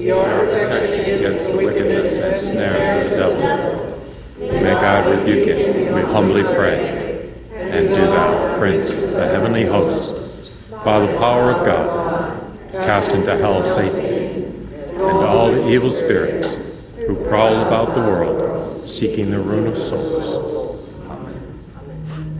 Be our protection against the wickedness and snares of the devil. May God rebuke it, we humbly pray. And do thou, Prince of the heavenly hosts, by the power of God, cast into hell Satan and all the evil spirits who prowl about the world, seeking the ruin of souls.